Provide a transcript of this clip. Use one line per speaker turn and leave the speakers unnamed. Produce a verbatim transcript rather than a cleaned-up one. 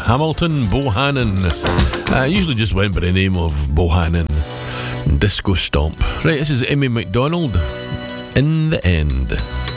Hamilton Bohannon. I uh, usually just went by the name of Bohannon. Disco Stomp. Right, this is Amy McDonald. In the End.